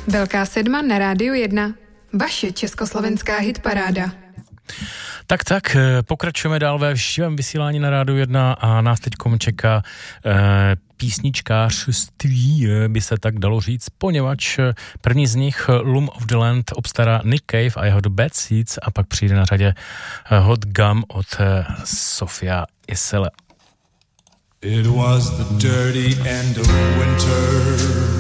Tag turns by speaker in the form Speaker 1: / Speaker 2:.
Speaker 1: Velká sedma na Rádiu 1. Vaše československá hitparáda.
Speaker 2: Tak, pokračujeme dál ve živém vysílání na Rádiu 1 a nás teďkom čeká písničkářství, by se tak dalo říct, poněvadž první z nich, Loom of the Land, obstará Nick Cave a jeho The Bad Seeds a pak přijde na řadě Hot Gum od Sofia Isele.
Speaker 3: It was the dirty end of winter.